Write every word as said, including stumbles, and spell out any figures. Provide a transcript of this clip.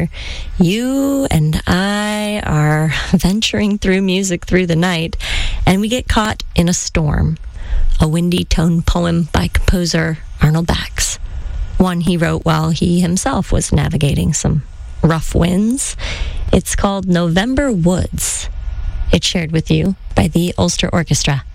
where you and I are venturing through music through the night, and we get caught in a storm. A windy tone poem by composer Arnold Bax. One he wrote while he himself was navigating some rough winds. It's called November Woods. It's shared with you by the Ulster Orchestra.